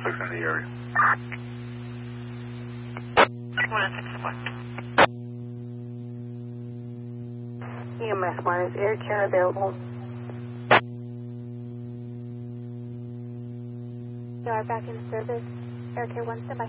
106 in the area. 106 EMS 1, is air care available? You are back in service. Air care 1, stand by.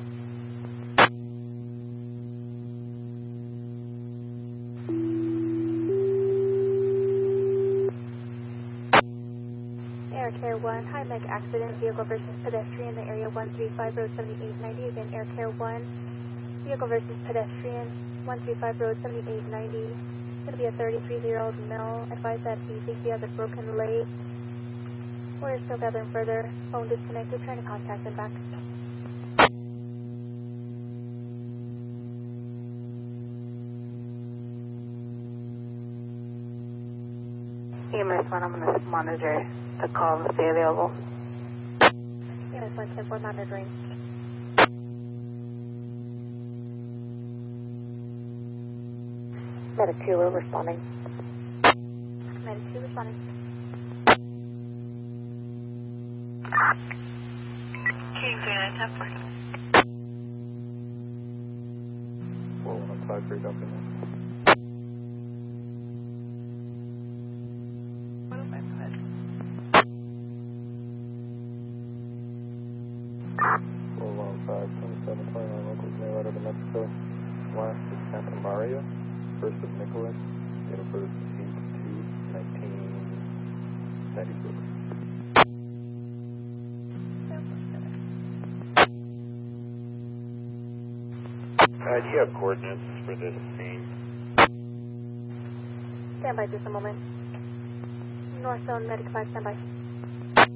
Air care 1, high leg accident, vehicle versus pedestrian in the area 135 road 7890. Again, Air care 1, vehicle versus pedestrian, 135 road 7890. It's going to be a 33-year-old male. Advise that he thinks he has a broken leg. We're still gathering further. Phone disconnected, trying to contact him back. EMS 1, I'm going to monitor the call and stay available. EMS 1, 10-4, monitoring. Medic 2, we're responding. Medic 2 responding. King 3910. 4153 jumping in. 105, go ahead. 415, 2729 locals may letter to Mexico. Last is Santa Maria. First of Nicholas. Date of birth 8/2/1996. Do you have coordinates for this scene? Stand by just a moment. North Zone, Medic 5, stand by.